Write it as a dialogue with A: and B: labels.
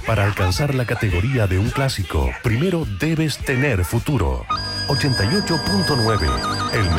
A: Para alcanzar la categoría de un clásico, primero debes tener futuro. 88.9, el